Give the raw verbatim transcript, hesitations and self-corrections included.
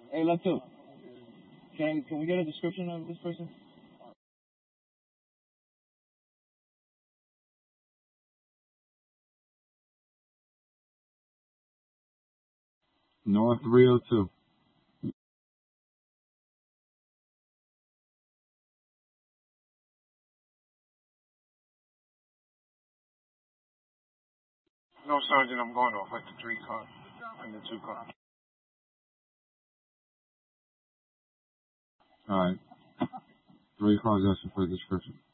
Hey, let's go. Can can we get a description of this person? North three oh two. No, Sergeant, I'm going off like the three car and the two car. All right. Three cars asking for a description.